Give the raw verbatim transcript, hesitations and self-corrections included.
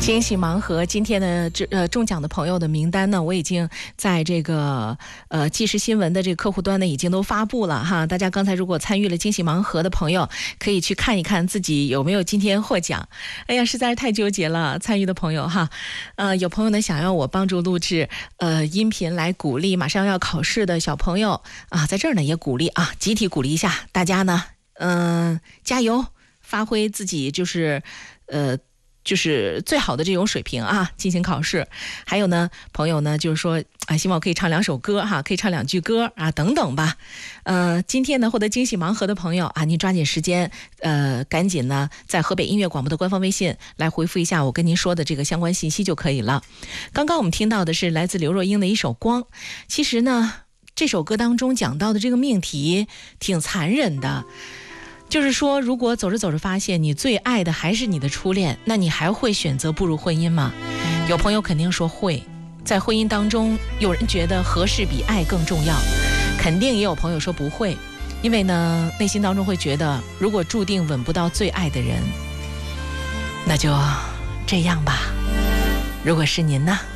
惊喜盲盒今天的这呃中奖的朋友的名单呢，我已经在这个呃即时新闻的这个客户端呢已经都发布了哈。大家刚才如果参与了惊喜盲盒的朋友，可以去看一看自己有没有今天获奖。哎呀，实在是太纠结了，参与的朋友哈。呃，有朋友呢想要我帮助录制呃音频来鼓励马上要考试的小朋友啊，在这儿呢也鼓励啊，集体鼓励一下大家呢，嗯、呃，加油，发挥自己就是呃。就是最好的这种水平啊，进行考试。还有呢，朋友呢，就是说啊，希望可以唱两首歌哈，可以唱两句歌啊，等等吧。呃，今天呢，获得惊喜盲盒的朋友啊，您抓紧时间，呃，赶紧呢，在河北音乐广播的官方微信来回复一下我跟您说的这个相关信息就可以了。刚刚我们听到的是来自刘若英的一首《光》，其实呢，这首歌当中讲到的这个命题挺残忍的。就是说，如果走着走着发现你最爱的还是你的初恋，那你还会选择步入婚姻吗？有朋友肯定说会。在婚姻当中，有人觉得合适比爱更重要，肯定也有朋友说不会，因为呢，内心当中会觉得，如果注定吻不到最爱的人，那就这样吧。如果是您呢？